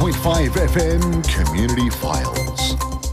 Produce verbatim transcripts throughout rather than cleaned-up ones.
point five F M Community Files.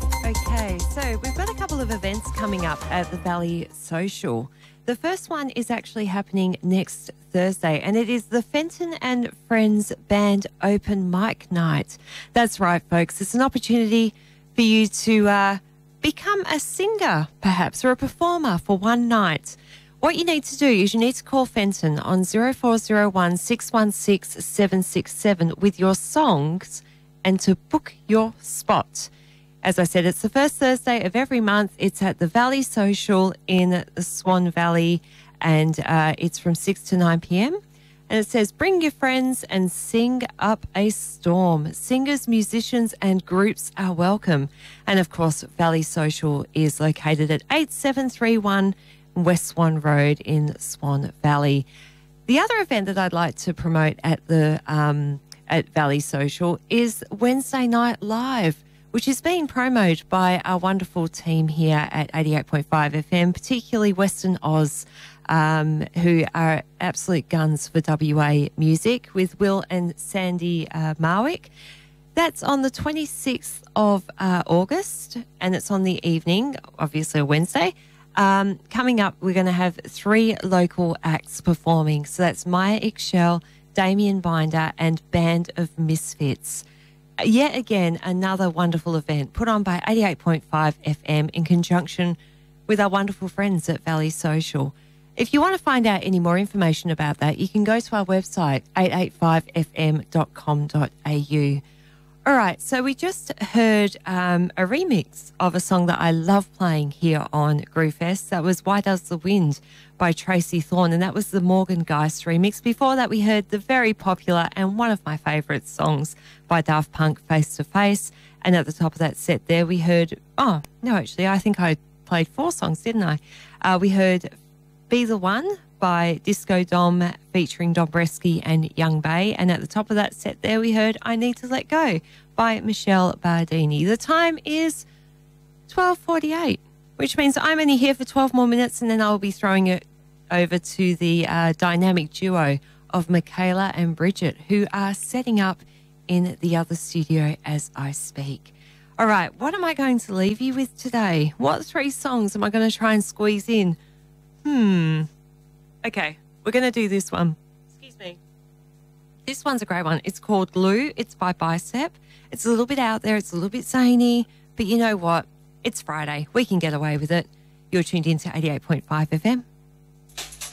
Okay, so we've got a couple of events coming up at the Valley Social. The first one is actually happening next Thursday, and it is the Fenton and Friends Band Open Mic Night. That's right, folks. It's an opportunity for you to uh, become a singer, perhaps, or a performer for one night. What you need to do is you need to call Fenton on zero four zero one, six one six, seven six seven with your songs and to book your spot. As I said, it's the first Thursday of every month. It's at the Valley Social in the Swan Valley, and uh, it's from six to nine p.m. And it says, bring your friends and sing up a storm. Singers, musicians and groups are welcome. And, of course, Valley Social is located at eight seven three one West Swan Road in Swan Valley. The other event that I'd like to promote at the um, at Valley Social is Wednesday Night Live, which is being promoted by our wonderful team here at eighty-eight point five F M, particularly Western Oz, um, who are absolute guns for W A music, with Will and Sandy uh, Marwick. That's on the twenty-sixth of uh, August, and it's on the evening, obviously a Wednesday. Um, coming up, we're going to have three local acts performing. So that's Maya Ixchel, Damien Binder and Band of Misfits. Yet again, another wonderful event put on by eighty-eight point five F M in conjunction with our wonderful friends at Valley Social. If you want to find out any more information about that, you can go to our website, eight eight five f m dot com dot a u. All right, so we just heard um, a remix of a song that I love playing here on Groovefest. That was Why Does the Wind by Tracy Thorn, and that was the Morgan Geist remix. Before that, we heard the very popular and one of my favourite songs by Daft Punk, Face to Face. And at the top of that set there, we heard, oh, no, actually, I think I played four songs, didn't I? Uh, we heard Be the One by Disco Dom featuring Dombresky and Young Bay. And at the top of that set there, we heard I Need to Let Go by Michelle Bardini. The time is twelve forty-eight, which means I'm only here for twelve more minutes, and then I'll be throwing it over to the uh, dynamic duo of Michaela and Bridget, who are setting up in the other studio as I speak. All right, what am I going to leave you with today? What three songs am I going to try and squeeze in? Hmm. Okay, we're going to do this one. Excuse me. This one's a great one. It's called Glue. It's by Bicep. It's a little bit out there. It's a little bit zany. But you know what? It's Friday. We can get away with it. You're tuned in to eighty-eight point five F M.